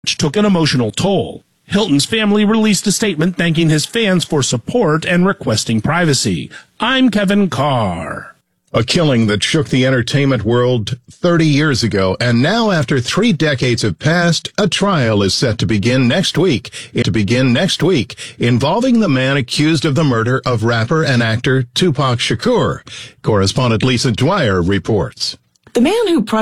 took an emotional toll. Hilton's family released a statement thanking his fans for support and requesting privacy. I'm Kevin Carr. A killing that shook the entertainment world 30 years ago, and now after 3 decades have passed, a trial is set to begin next week, involving the man accused of the murder of rapper and actor Tupac Shakur. Correspondent Lisa Dwyer reports. The man who